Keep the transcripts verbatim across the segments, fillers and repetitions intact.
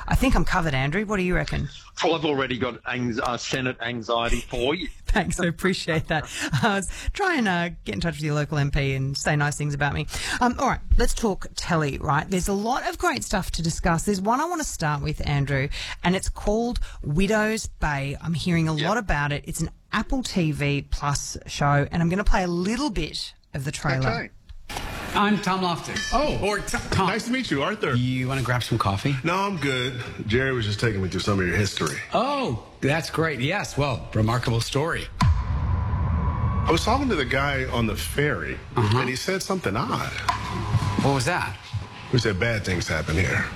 I think I'm covered, Andrew. What do you reckon? Well, I've already got ang- uh, Senate anxiety for you. Thanks, I appreciate that. Uh, try and uh, get in touch with your local M P and say nice things about me. Um, all right, let's talk telly, right? There's a lot of great stuff to discuss. There's one I want to start with, Andrew, and it's called Widow's Bay. I'm hearing a Yep. lot about it. It's an Apple T V Plus show, and I'm going to play a little bit of the trailer. Okay. I'm Tom Loftus. Oh, or T- Tom. Nice to meet you, Arthur. You want to grab some coffee? No, I'm good. Jerry was just taking me through some of your history. Oh, that's great. Yes, well, remarkable story. I was talking to the guy on the ferry, Uh-huh. and he said something odd. What was that? He said bad things happen here.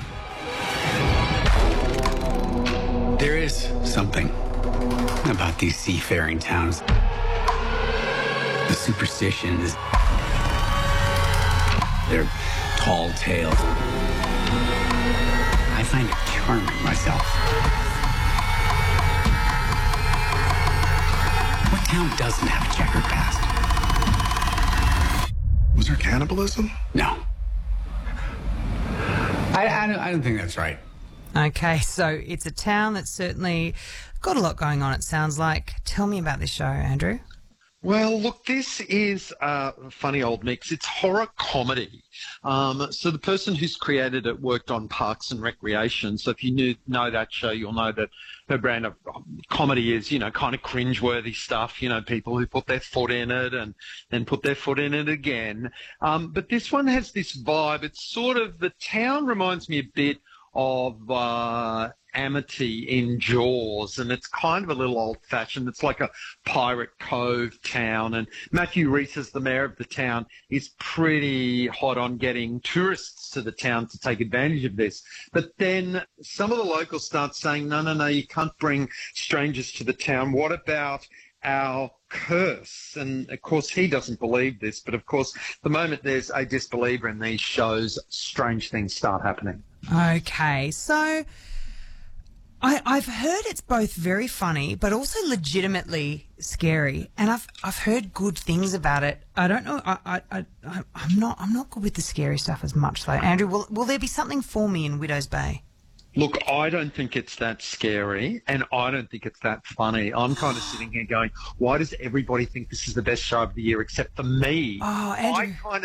There is something about these seafaring towns. The superstitions, their tall tales. I find it charming myself. What town doesn't have a checkered past? Was there cannibalism? No. I, I, don't, I don't think that's right. Okay, so it's a town that's certainly got a lot going on, it sounds like. Tell me about this show, Andrew. Well, look, this is a funny old mix. It's horror comedy. Um, so the person who's created it worked on Parks and Recreation. So if you knew, know that show, you'll know that her brand of comedy is, you know, kind of cringeworthy stuff. You know, people who put their foot in it and then put their foot in it again. Um, but this one has this vibe. It's sort of, the town reminds me a bit of uh, Amity in Jaws, and it's kind of a little old-fashioned. It's like a pirate cove town, and Matthew Rhys, as the mayor of the town, is pretty hot on getting tourists to the town to take advantage of this. But then some of the locals start saying, no, no, no, you can't bring strangers to the town. What about our curse? And of course he doesn't believe this, but of course the moment there's a disbeliever in these shows, strange things start happening. Okay, so I, I've heard it's both very funny but also legitimately scary, and I've I've heard good things about it. I don't know. I I, I I'm not I'm not good with the scary stuff as much though. Andrew, will will there be something for me in Widow's Bay? Look, I don't think it's that scary, and I don't think it's that funny. I'm kind of sitting here going, why does everybody think this is the best show of the year except for me? Oh, Andrew. I kind of